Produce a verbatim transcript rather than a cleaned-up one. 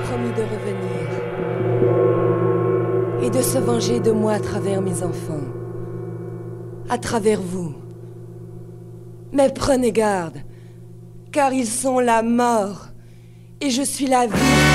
promis de revenir et de se venger de moi à travers mes enfants, à travers vous. Mais prenez garde, car ils sont la mort et je suis la vie.